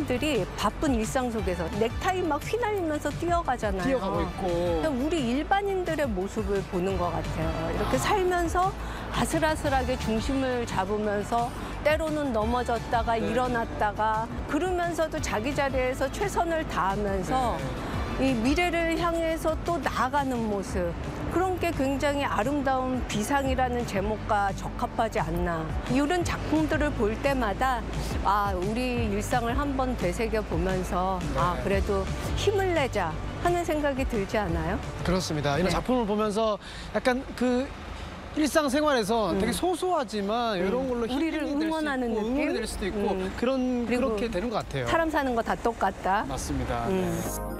일반인들이 바쁜 일상 속에서 넥타이 막 휘날리면서 뛰어가잖아요. 뛰어가고 있고. 우리 일반인들의 모습을 보는 것 같아요. 이렇게 살면서 아슬아슬하게 중심을 잡으면서 때로는 넘어졌다가 일어났다가 그러면서도 자기 자리에서 최선을 다하면서 이 미래를 향해서 또 나아가는 모습. 그런 게 굉장히 아름다운 비상이라는 제목과 적합하지 않나. 이런 작품들을 볼 때마다 아, 우리 일상을 한번 되새겨 보면서 아, 그래도 힘을 내자 하는 생각이 들지 않아요? 그렇습니다. 이런 네. 작품을 보면서 약간 그 일상생활에서 되게 소소하지만 이런 걸로 우리를 힐링이 될 응원하는 수 있고, 느낌? 응원이 될 수도 있고 그런 그리고 그렇게 되는 것 같아요. 사람 사는 거 다 똑같다. 맞습니다. 네.